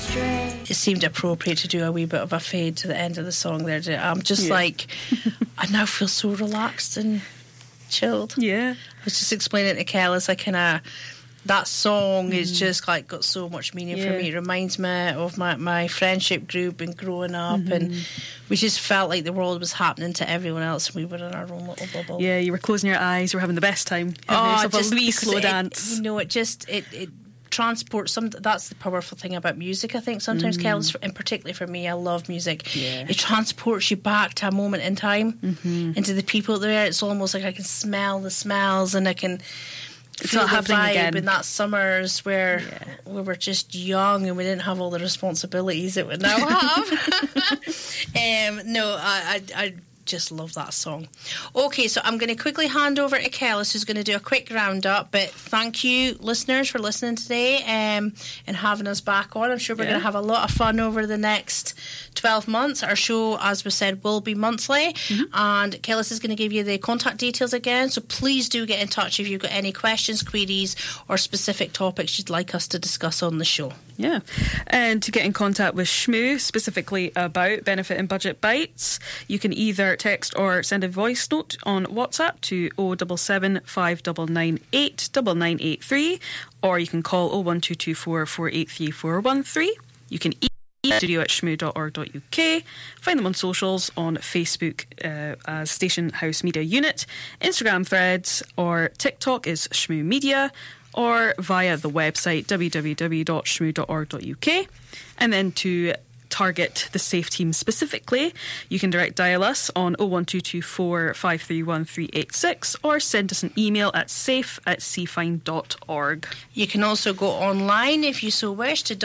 It seemed appropriate to do a wee bit of a fade to the end of the song there. I'm just like, I now feel so relaxed and chilled. Yeah. I was just explaining to Kellis, that song is just like got so much meaning for me. It reminds me of my friendship group and growing up, and we just felt like the world was happening to everyone else and we were in our own little bubble. Yeah, you were closing your eyes, you were having the best time. Just a wee slow dance. It transports some. That's the powerful thing about music, I think. Sometimes, Kellis, and particularly for me, I love music. Yeah. It transports you back to a moment in time, into the people there. It's almost like I can smell the smells, and I can feel the vibe in that summers where we were just young and we didn't have all the responsibilities that we now have. I just love that song. Okay, so I'm going to quickly hand over to Kellis, who's going to do a quick roundup, but thank you listeners for listening today and having us back on. I'm sure we're going to have a lot of fun over the next 12 months. Our show, as we said, will be monthly, and Kellis is going to give you the contact details again, so please do get in touch if you've got any questions, queries or specific topics you'd like us to discuss on the show. Yeah, and to get in contact with Shmoo, specifically about Benefit and Budget Bites, you can either text or send a voice note on WhatsApp to 077 5998 9983, or you can call 01224 483 413. You can email studio@shmoo.org.uk. Find them on socials on Facebook as Station House Media Unit, Instagram Threads, or TikTok is Shmoo Media, or via the website www.shmoo.org.uk. And then to target the SAFE team specifically, you can direct dial us on 01224 531 386 or send us an email at safe@cfine.org. You can also go online if you so wish to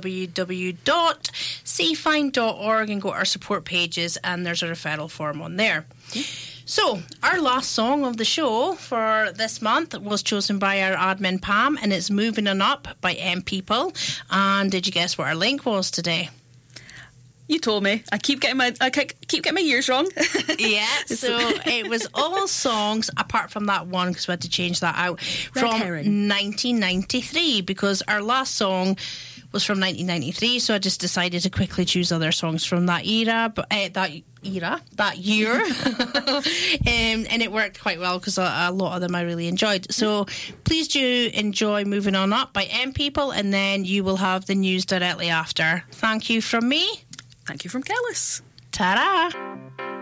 www.cfine.org and go to our support pages, and there's a referral form on there. So, our last song of the show for this month was chosen by our admin Pam, and it's Moving On Up by M People. And did you guess what our link was today? You told me. I keep getting my years wrong. Yeah, so it was all songs apart from that one, because we had to change that out, from 1993, because our last song was from 1993, so I just decided to quickly choose other songs from that era, but that year. And it worked quite well because a lot of them I really enjoyed. So please do enjoy Moving On Up by M People, and then you will have the news directly after. Thank you from me. Thank you from Kellis. Ta-da!